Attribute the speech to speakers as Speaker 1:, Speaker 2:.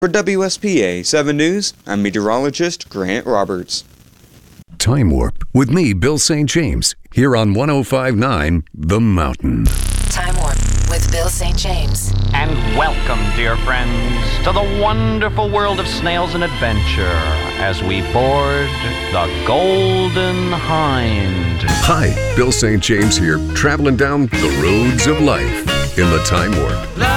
Speaker 1: For WSPA 7 News, I'm meteorologist Grant Roberts.
Speaker 2: Time Warp with me, Bill St. James, here on 105.9 The Mountain.
Speaker 3: Time Warp with Bill St. James.
Speaker 4: And welcome, dear friends, to the wonderful world of snails and adventure as we board the Golden Hind.
Speaker 2: Hi, Bill St. James here, traveling down the roads of life in the Time Warp.